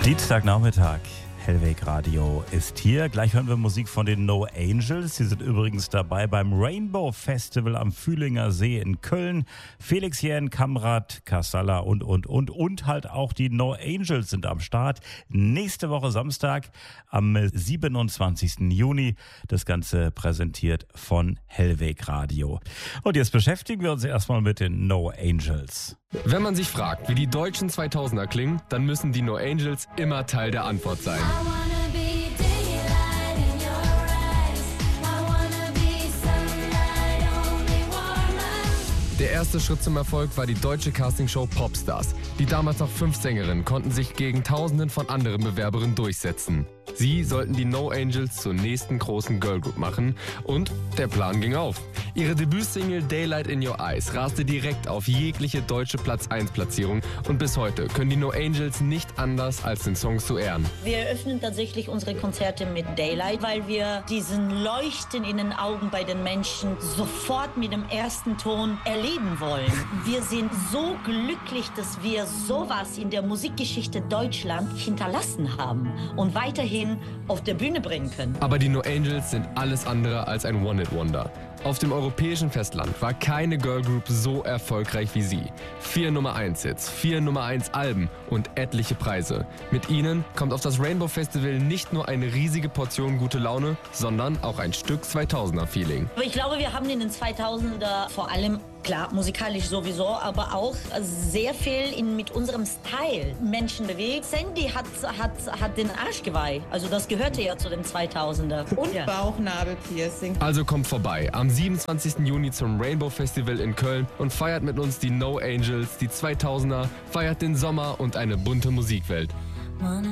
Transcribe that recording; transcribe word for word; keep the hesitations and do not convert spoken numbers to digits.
Dienstagnachmittag, Hellweg Radio ist hier. Gleich hören wir Musik von den No Angels. Sie sind übrigens dabei beim Rainbow Festival am Fühlinger See in Köln. Felix Jähn, Kamrat, Kassala und, und, und. Und halt auch die No Angels sind am Start. Nächste Woche Samstag am siebenundzwanzigsten Juni. Das Ganze präsentiert von Hellweg Radio. Und jetzt beschäftigen wir uns erstmal mit den No Angels. Wenn man sich fragt, wie die deutschen zweitausender klingen, dann müssen die No Angels immer Teil der Antwort sein. Der erste Schritt zum Erfolg war die deutsche Castingshow Popstars. Die damals noch fünf Sängerinnen konnten sich gegen Tausenden von anderen Bewerberinnen durchsetzen. Sie sollten die No Angels zur nächsten großen Girlgroup machen und der Plan ging auf. Ihre Debütsingle Daylight in Your Eyes raste direkt auf jegliche deutsche Platz eins Platzierung und bis heute können die No Angels nicht anders als den Song zu ehren. Wir eröffnen tatsächlich unsere Konzerte mit Daylight, weil wir diesen Leuchten in den Augen bei den Menschen sofort mit dem ersten Ton erleben wollen. Wir sind so glücklich, dass wir sowas in der Musikgeschichte Deutschland hinterlassen haben und weiterhin auf der Bühne bringen können. Aber die No Angels sind alles andere als ein One-Hit-Wonder. Auf dem europäischen Festland war keine Girlgroup so erfolgreich wie sie. Vier Nummer eins Hits, vier Nummer eins Alben und etliche Preise. Mit ihnen kommt auf das Rainbow Festival nicht nur eine riesige Portion gute Laune, sondern auch ein Stück zweitausender Feeling. Ich glaube, wir haben in den zweitausender vor allem, klar, musikalisch sowieso, aber auch sehr viel in, mit unserem Style Menschen bewegt. Sandy hat, hat, hat den Arschgeweih, also das gehörte ja zu den zweitausender. Und ja. Bauchnabelpiercing. Also kommt vorbei am siebenundzwanzigsten Juni zum Rainbow Festival in Köln und feiert mit uns die No Angels, die zweitausender, feiert den Sommer und eine bunte Musikwelt.